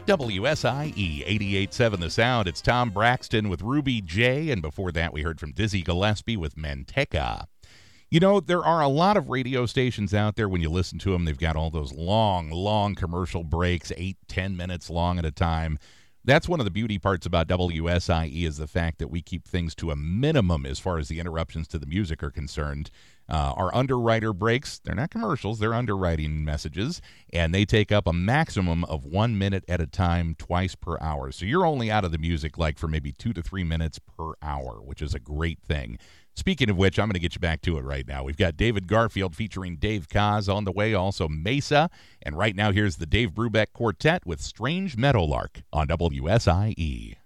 WSIE 88.7 The Sound. It's Tom Braxton with Ruby J. And before that, we heard from Dizzy Gillespie with Manteca. You know, there are a lot of radio stations out there. When you listen to them, they've got all those long commercial breaks, 8-10 minutes long at a time. That's one of the beauty parts about WSIE is the fact that we keep things to a minimum as far as the interruptions to the music are concerned. Our underwriter breaks, they're not commercials, they're underwriting messages, and they take up a maximum of 1 minute at a time, twice per hour. So you're only out of the music like for maybe 2 to 3 minutes per hour, which is a great thing. Speaking of which, I'm going to get you back to it right now. We've got David Garfield featuring Dave Koz on the way, also Mesa. And right now, here's the Dave Brubeck Quartet with Strange Meadowlark on WSIE.